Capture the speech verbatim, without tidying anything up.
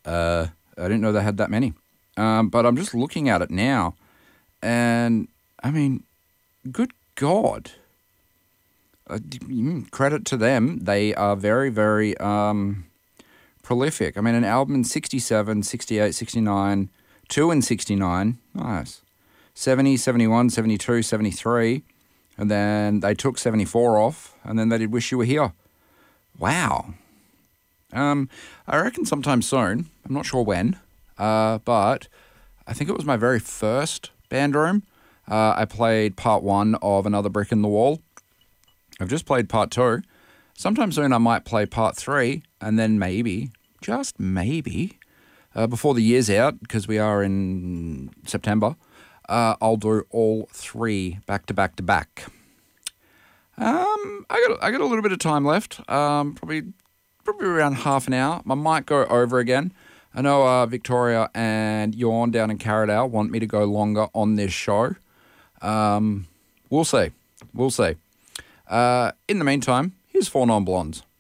Uh, I didn't know they had that many. Um, but I'm just looking at it now, and I mean, good God. Uh, credit to them. They are very, very um, prolific. I mean, an album in sixty-seven, sixty-eight, sixty-nine, two in sixty-nine. Nice. seventy, seventy-one, seventy-two, seventy-three. And then they took seventy-four off, and then they did Wish You Were Here. Wow. Um, I reckon sometime soon, I'm not sure when, uh, but I think it was my very first band room. Uh, I played part one of Another Brick in the Wall. I've just played part two. Sometime soon I might play part three, and then maybe, just maybe, uh, before the year's out, because we are in September, uh, I'll do all three back to back to back. Um, I got I got a little bit of time left. Um, probably probably around half an hour. I might go over again. I know uh, Victoria and Yawn down in Carradale want me to go longer on this show. Um, we'll see. We'll see. Uh, in the meantime, here's Four Non Blondes.